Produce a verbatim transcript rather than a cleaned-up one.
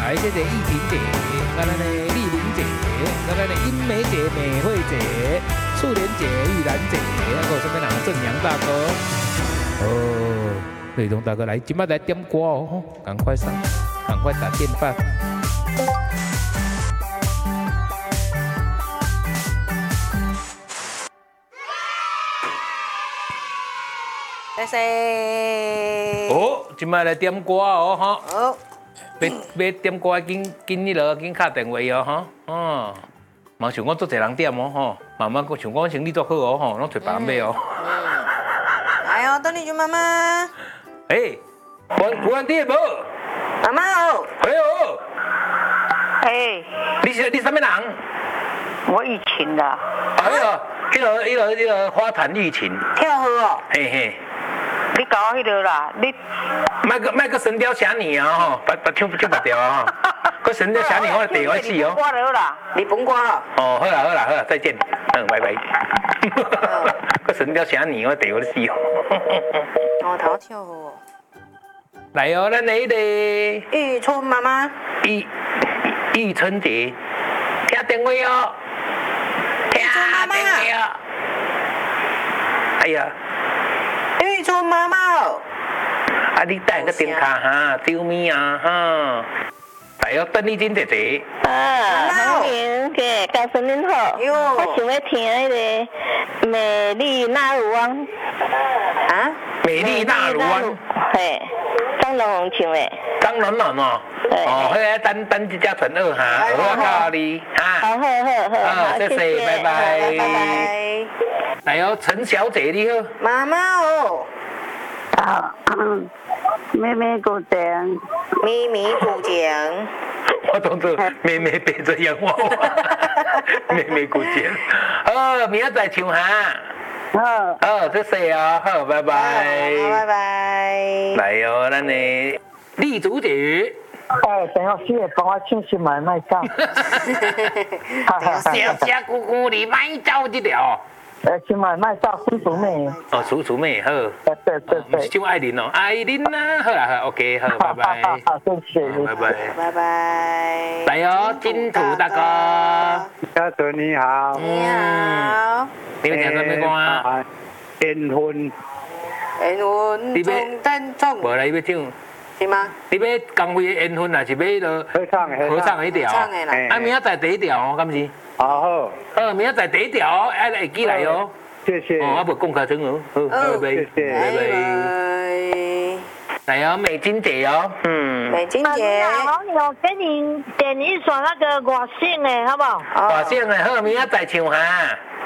来，谢谢易婷姐，咱咱的丽玲姐，咱咱的英梅姐、美惠姐、素莲姐、玉兰姐，还有身边两个正阳大哥。哦，瑞东大哥来，今麦来点歌哦，赶快上，赶快打电话。 谢谢。 哦，今麦来点歌哦，哈。 好。 要要点歌，紧紧迄落，紧敲电话哦，哈。哦，嘛想讲做侪人点哦，吼。慢慢想讲生意做好哦，吼，拢找别人买哦。 嗯。来哦，等你就妈妈。 哎，关关店无？ 妈妈好。 哎呦。 哎。 你是你什么人？ 我疫情的。 哎呦，迄个迄个迄个花坛疫情。 跳河哦。 嘿嘿。 你搞我迄个啦，你卖个卖个神雕侠侣啊吼，把把唱唱白调啊吼，个神雕侠侣我地我死哦。 挂了啦， 你甭挂了。 哦，好啦好啦好啦，再见，嗯，拜拜。个神雕侠侣我地我死哦。 哦，头跳河哦。 来哦，咱那个玉春妈妈。 玉玉春姐，听电话哦。 玉春妈妈。 哎呀。 玉春妈妈哦。 啊，你带个电卡哈，丢咪啊哈。来哦，等你真姐姐。 啊，好明嘅，教生恁好。 哟。 我想要听迄个美丽纳鲁湾。 啊？ 美丽纳鲁湾。 嘿，张龙龙唱的。 张龙龙哦。哦，迄个等等一只传二哈，我靠你哈。 好好好好， 好，谢谢，拜拜。 拜拜。 来哦，陈小姐你好。 妈妈哦。 啊，嗯，妹妹鼓掌， 咪咪鼓掌。 我当作妹妹背着洋娃娃，妹妹鼓掌。好，明仔载唱哈。 好， 好，谢谢哦，好，拜拜。 好，拜拜。 来哦，咱的丽竹姐。 哎，等下师傅帮我唱新买卖照。 小家姑姑，你买照这条。 呃，新买卖照叔叔妹。 哦，叔叔妹好。 对对对。 是唱艾琳哦，艾琳呐，好啦好 OK， 好，拜拜。 好，谢谢。 拜拜。 拜拜。 来哦，金土大哥。 家属你好。 你好。 你们听什么歌啊？ 缘分。 缘分中珍重。 无来要唱。 是吗？ 你要光辉的缘分，还是要迄个合唱的？ 合唱迄条。 唱的啦。 啊，明仔载第一条哦，敢是？ 好好。 好，明仔载第一条，哎，会记来哦。 谢谢。 哦，啊，无讲卡真哦。好，拜拜。 谢谢。 拜拜。来哦，美金姐哦。嗯。 美金姐。 我有给你点一首那个我姓的，好不好？ 我姓的，好，明仔载唱哈。